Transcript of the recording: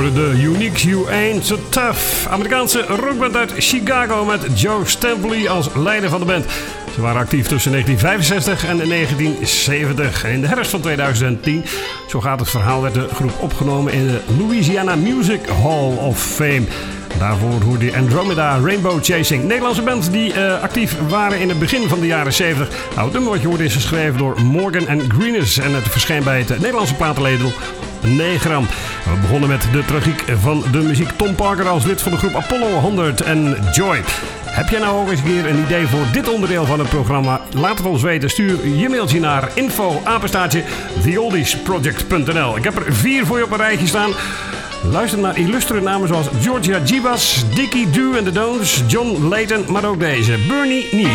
hoorde de Uniques You Ain't So Tough. Amerikaanse rockband uit Chicago met Joe Stampley als leider van de band. Ze waren actief tussen 1965 en 1970. En in de herfst van 2010, zo gaat het verhaal, werd de groep opgenomen in de Louisiana Music Hall of Fame. Daarvoor hoorde je Andromeda Rainbow Chasing. Nederlandse band die actief waren in het begin van de jaren 70. Nou, het nummer wat je hoorde is geschreven door Morgan & Greenes. En het verscheen bij het Nederlandse platenlabel Negram. We begonnen met de tragiek van de muziek. Tom Parker als lid van de groep Apollo 100 en Joy. Heb jij nou ook eens een keer een idee voor dit onderdeel van het programma? Laat het ons weten. Stuur je mailtje naar info@theoldiesproject.nl. Ik heb er 4 voor je op een rijtje staan. Luister naar illustere namen zoals Georgia Gibas, Dickie Doo and the Don'ts, John Layton, maar ook deze, Bernie Nee.